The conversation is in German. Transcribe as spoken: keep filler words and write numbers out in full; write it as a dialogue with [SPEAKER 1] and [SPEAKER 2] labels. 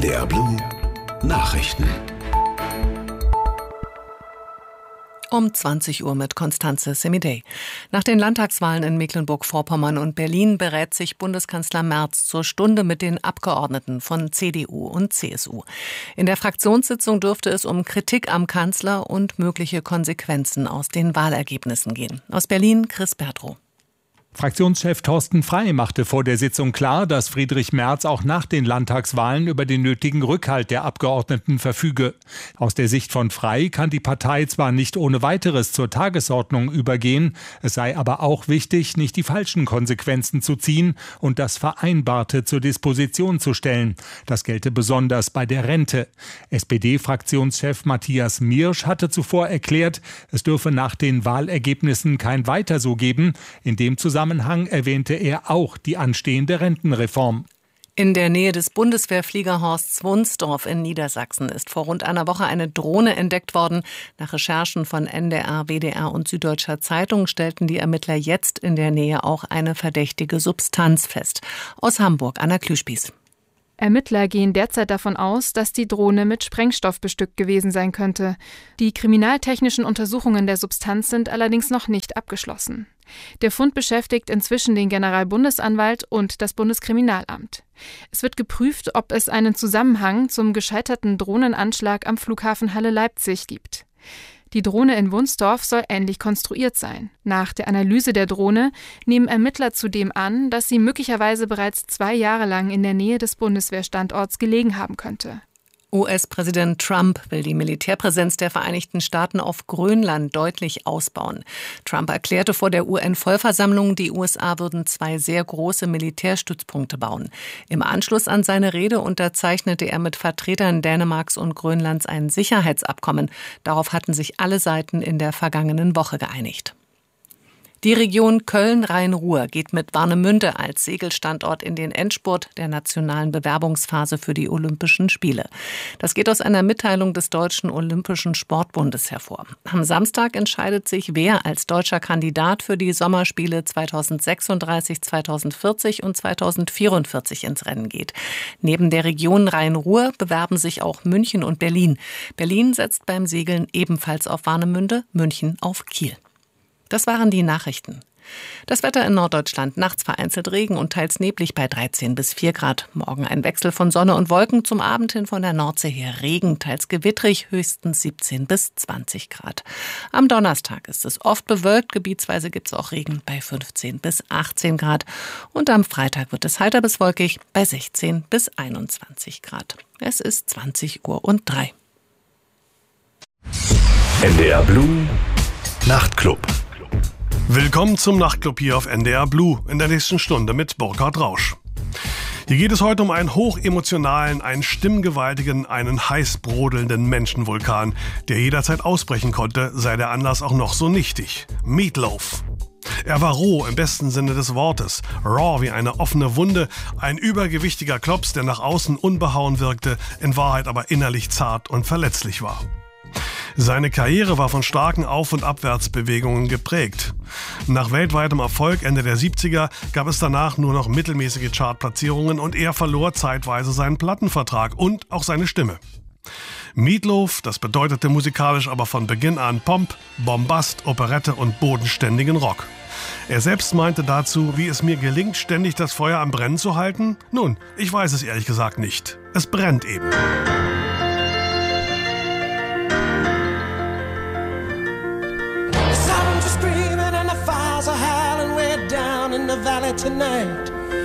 [SPEAKER 1] D R Blue Nachrichten.
[SPEAKER 2] Um zwanzig Uhr mit Constanze Semidey. Nach den Landtagswahlen in Mecklenburg-Vorpommern und Berlin berät sich Bundeskanzler Merz zur Stunde mit den Abgeordneten von C D U und C S U. In der Fraktionssitzung dürfte es um Kritik am Kanzler und mögliche Konsequenzen aus den Wahlergebnissen gehen. Aus Berlin, Chris Bertrow.
[SPEAKER 3] Fraktionschef Thorsten Frey machte vor der Sitzung klar, dass Friedrich Merz auch nach den Landtagswahlen über den nötigen Rückhalt der Abgeordneten verfüge. Aus der Sicht von Frey kann die Partei zwar nicht ohne weiteres zur Tagesordnung übergehen, es sei aber auch wichtig, nicht die falschen Konsequenzen zu ziehen und das Vereinbarte zur Disposition zu stellen. Das gelte besonders bei der Rente. S P D-Fraktionschef Matthias Miersch hatte zuvor erklärt, es dürfe nach den Wahlergebnissen kein Weiter so geben. In dem Zusammenhang Zusammenhang erwähnte er auch die anstehende Rentenreform.
[SPEAKER 2] In der Nähe des Bundeswehrfliegerhorsts Wunsdorf in Niedersachsen ist vor rund einer Woche eine Drohne entdeckt worden. Nach Recherchen von N D R, W D R und Süddeutscher Zeitung stellten die Ermittler jetzt in der Nähe auch eine verdächtige Substanz fest. Aus Hamburg, Anna Klüspieß.
[SPEAKER 4] Ermittler gehen derzeit davon aus, dass die Drohne mit Sprengstoff bestückt gewesen sein könnte. Die kriminaltechnischen Untersuchungen der Substanz sind allerdings noch nicht abgeschlossen. Der Fund beschäftigt inzwischen den Generalbundesanwalt und das Bundeskriminalamt. Es wird geprüft, ob es einen Zusammenhang zum gescheiterten Drohnenanschlag am Flughafen Halle-Leipzig gibt. Die Drohne in Wunsdorf soll ähnlich konstruiert sein. Nach der Analyse der Drohne nehmen Ermittler zudem an, dass sie möglicherweise bereits zwei Jahre lang in der Nähe des Bundeswehrstandorts gelegen haben könnte.
[SPEAKER 2] U S-Präsident Trump will die Militärpräsenz der Vereinigten Staaten auf Grönland deutlich ausbauen. Trump erklärte vor der U N-Vollversammlung, die U S A würden zwei sehr große Militärstützpunkte bauen. Im Anschluss an seine Rede unterzeichnete er mit Vertretern Dänemarks und Grönlands ein Sicherheitsabkommen. Darauf hatten sich alle Seiten in der vergangenen Woche geeinigt. Die Region Köln-Rhein-Ruhr geht mit Warnemünde als Segelstandort in den Endspurt der nationalen Bewerbungsphase für die Olympischen Spiele. Das geht aus einer Mitteilung des Deutschen Olympischen Sportbundes hervor. Am Samstag entscheidet sich, wer als deutscher Kandidat für die Sommerspiele zweitausendsechsunddreißig, zweitausendvierzig und zweitausendvierundvierzig ins Rennen geht. Neben der Region Rhein-Ruhr bewerben sich auch München und Berlin. Berlin setzt beim Segeln ebenfalls auf Warnemünde, München auf Kiel. Das waren die Nachrichten. Das Wetter in Norddeutschland: nachts vereinzelt Regen und teils neblig bei dreizehn bis vier Grad. Morgen ein Wechsel von Sonne und Wolken, zum Abend hin von der Nordsee her Regen, teils gewittrig, höchstens siebzehn bis zwanzig Grad. Am Donnerstag ist es oft bewölkt, gebietsweise gibt es auch Regen bei fünfzehn bis achtzehn Grad. Und am Freitag wird es heiter bis wolkig bei sechzehn bis einundzwanzig Grad. Es ist zwanzig Uhr und drei.
[SPEAKER 1] N D R Blue Nachtclub.
[SPEAKER 5] Willkommen zum Nachtclub hier auf N D R Blue in der nächsten Stunde mit Burkhard Rausch. Hier geht es heute um einen hochemotionalen, einen stimmgewaltigen, einen heiß brodelnden Menschenvulkan, der jederzeit ausbrechen konnte, sei der Anlass auch noch so nichtig. Meatloaf. Er war roh im besten Sinne des Wortes, raw wie eine offene Wunde, ein übergewichtiger Klops, der nach außen unbehauen wirkte, in Wahrheit aber innerlich zart und verletzlich war. Seine Karriere war von starken Auf- und Abwärtsbewegungen geprägt. Nach weltweitem Erfolg Ende der siebziger gab es danach nur noch mittelmäßige Chartplatzierungen und er verlor zeitweise seinen Plattenvertrag und auch seine Stimme. Meatloaf, das bedeutete musikalisch aber von Beginn an Pomp, Bombast, Operette und bodenständigen Rock. Er selbst meinte dazu, wie es mir gelingt, ständig das Feuer am Brennen zu halten? Nun, ich weiß es ehrlich gesagt nicht. Es brennt eben.
[SPEAKER 6] Screaming and the fires are howling way down in the valley tonight.